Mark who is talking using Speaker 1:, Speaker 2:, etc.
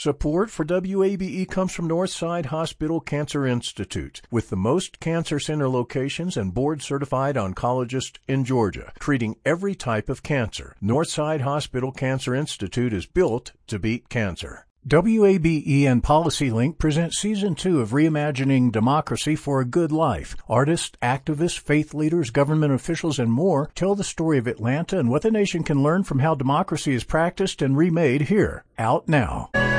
Speaker 1: Support for WABE comes from Northside Hospital Cancer Institute, with the most cancer center locations and board-certified oncologist in Georgia, treating every type of cancer. Northside Hospital Cancer Institute is built to beat cancer. WABE and PolicyLink present Season 2 of Reimagining Democracy for a Good Life. Artists, activists, faith leaders, government officials, and more tell the story of Atlanta and what the nation can learn from how democracy is practiced and remade here. Out now.